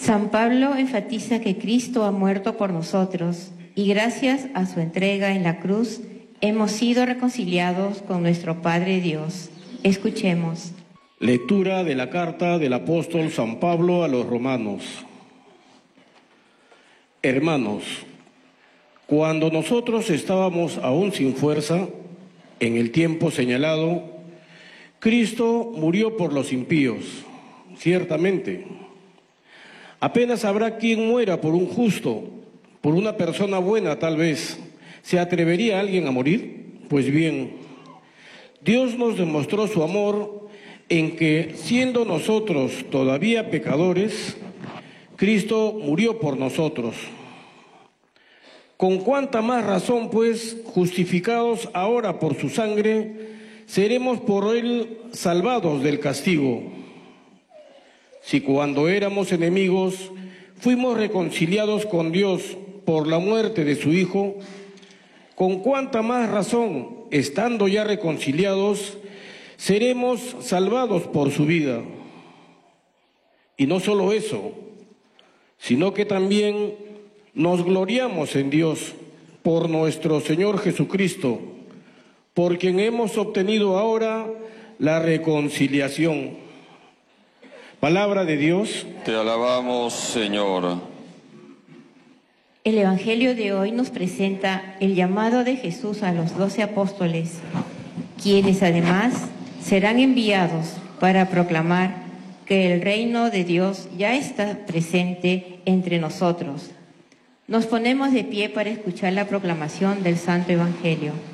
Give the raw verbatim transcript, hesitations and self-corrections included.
San Pablo enfatiza que Cristo ha muerto por nosotros y gracias a su entrega en la cruz hemos sido reconciliados con nuestro Padre Dios. Escuchemos. Lectura de la carta del apóstol San Pablo a los romanos. Hermanos, cuando nosotros estábamos aún sin fuerza, en el tiempo señalado, Cristo murió por los impíos, ciertamente. Apenas habrá quien muera por un justo, por una persona buena tal vez. ¿Se atrevería alguien a morir? Pues bien, Dios nos demostró su amor en que, siendo nosotros todavía pecadores, Cristo murió por nosotros. Con cuánta más razón, pues, justificados ahora por su sangre, seremos por él salvados del castigo. Si cuando éramos enemigos fuimos reconciliados con Dios por la muerte de su Hijo, con cuánta más razón, estando ya reconciliados, seremos salvados por su vida. Y no solo eso, sino que también nos gloriamos en Dios por nuestro Señor Jesucristo, por quien hemos obtenido ahora la reconciliación. Palabra de Dios. Te alabamos, Señor. El Evangelio de hoy nos presenta el llamado de Jesús a los doce apóstoles, quienes además serán enviados para proclamar que el reino de Dios ya está presente entre nosotros. Nos ponemos de pie para escuchar la proclamación del Santo Evangelio.